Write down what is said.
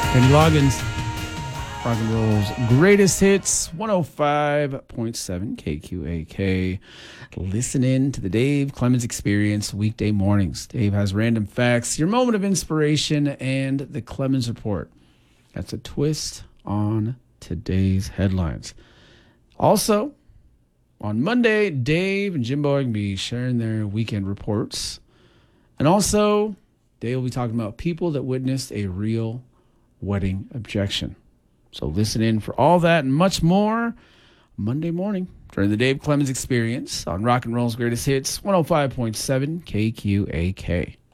Kenny Loggins, rock and roll's greatest hits, 105.7 KQAK. Listen in to the Dave Clemens Experience weekday mornings. Dave has random facts, your moment of inspiration, and the Clemens Report. That's a twist on today's headlines. Also, on Monday, Dave and Jimbo are going to be sharing their weekend reports. And also, Dave will be talking about people that witnessed a real wedding objection. So listen in for all that and much more Monday morning during the Dave Clemens Experience on Rock and Roll's Greatest Hits, 105.7 KQAK.